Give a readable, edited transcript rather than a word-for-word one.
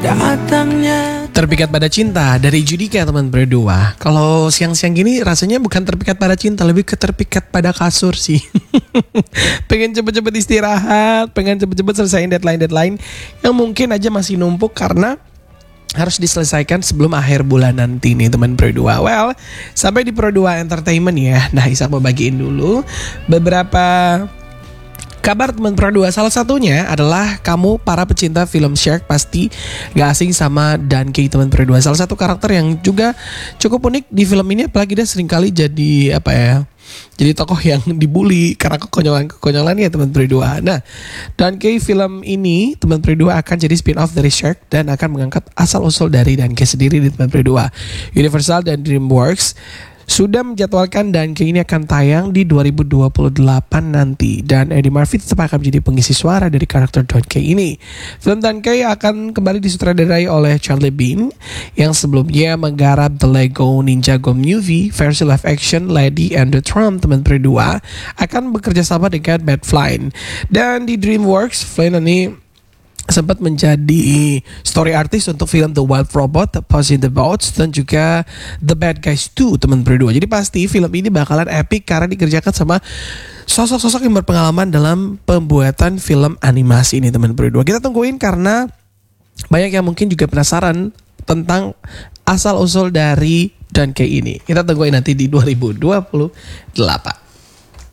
datangnya. Terpikat pada cinta dari Judika teman berdua. Kalau siang-siang gini rasanya bukan terpikat pada cinta, lebih ke terpikat pada kasur sih. Pengen cepet-cepet istirahat, pengen cepet-cepet selesaiin deadline-deadline yang mungkin aja masih numpuk karena harus diselesaikan sebelum akhir bulan nanti nih teman berdua. Well, sampai di Pro 2 Entertainment ya. Nah, Isak mau bagiin dulu beberapa kabar teman Pro 2. Salah satunya adalah kamu para pecinta film Shark pasti gak asing sama Dunkey teman Pro 2. Salah satu karakter yang juga cukup unik di film ini, apalagi dia seringkali jadi jadi tokoh yang dibully karena kekonyolan ya teman Pro 2. Nah, Dunkey film ini teman Pro 2 akan jadi spin-off dari Shark dan akan mengangkat asal-usul dari Dunkey sendiri di teman Pro 2. Universal dan DreamWorks sudah menjadwalkan Dunkey ini akan tayang di 2028 nanti, dan Eddie Murphy tetap akan menjadi pengisi suara dari karakter Dunkey ini. Film Dunkey akan kembali disutradarai oleh Charlie Bean yang sebelumnya menggarap The Lego Ninjago Movie versi live action Lady and the Tramp. Teman berdua akan bekerja sama dengan Matt Flynn, dan di DreamWorks Flynn ini sempat menjadi story artist untuk film The Wild Robot, Puss in the Boots, dan juga The Bad Guys 2 teman berdua. Jadi pasti film ini bakalan epic karena dikerjakan sama sosok-sosok yang berpengalaman dalam pembuatan film animasi ini teman berdua. Kita tungguin karena banyak yang mungkin juga penasaran tentang asal-usul dari Dunkey ini. Kita tungguin nanti di 2028.